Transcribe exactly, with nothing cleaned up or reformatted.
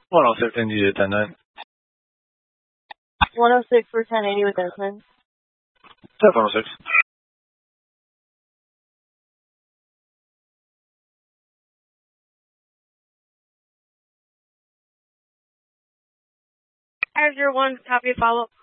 one oh six, N G to ten nine. one oh six for ten eighty with Desmond. That's one oh six. Azure one, copy follow-up.